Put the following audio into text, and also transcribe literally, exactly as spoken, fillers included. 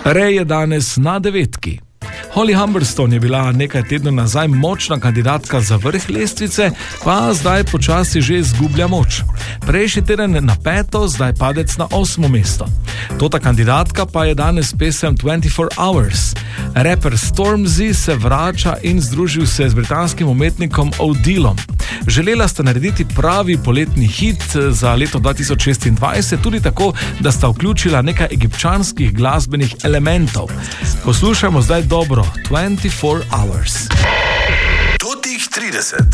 Ray je danes na devetki. Holly Humberstone je bila nekaj tednov nazaj močna kandidatka za vrh lestvice, pa zdaj počasi že izgublja moč. Prejšnji teden na peto, zdaj padec na osmo mesto. Tota kandidatka pa je danes pesem twenty-four hours. Rapper Stormzy se vrača in združil se z britanskim umetnikom Odilom. Želela sta narediti pravi poletni hit za leto dva tisoč šestindvajset, tudi tako, da sta vključila nekaj egipčanskih glasbenih elementov. Poslušajmo zdaj dobro twenty-four hours. Tutih trideset.